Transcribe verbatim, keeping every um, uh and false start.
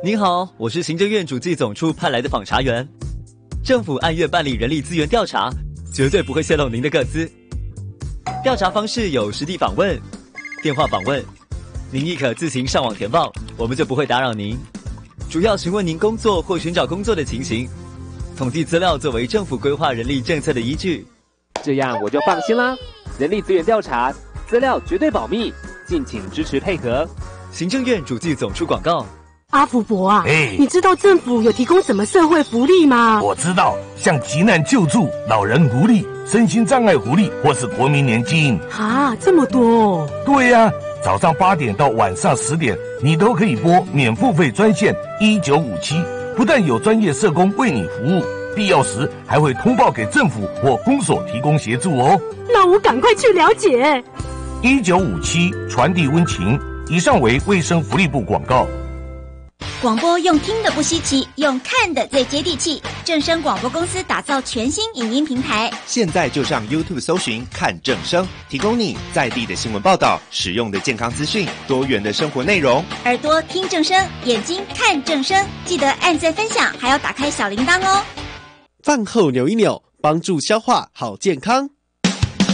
您好，我是行政院主计总处派来的访查员。政府按月办理人力资源调查，绝对不会泄露您的个资。调查方式有实地访问、电话访问，您亦可自行上网填报，我们就不会打扰您。主要询问您工作或寻找工作的情形，统计资料作为政府规划人力政策的依据。 这样我就放心啦。人力资源调查，资料绝对保密，敬请支持配合。 行政院主计总处广告。 阿福伯啊， 哎， 你知道政府有提供什么社会福利吗？ 我知道，像急难救助、老人福利、身心障碍福利，或是国民年金。 啊，这么多哦！ 对呀、啊，早上八点到晚上十点，你都可以拨免付费专线一九五七，不但有专业社工为你服务，必要时还会通报给政府或公所提供协助哦。 那我赶快去了解。 一九五七传递温情。以上为卫生福利部广告。 广播用听的不稀奇，用看的最接地气。正声广播公司打造全新影音平台， 现在就上 YouTube 搜寻看正声，提供你在地的新闻报道、实用的健康资讯、多元的生活内容。 耳朵听正声，眼睛看正声，记得按赞分享，还要打开小铃铛哦。 饭后扭一扭，帮助消化好健康。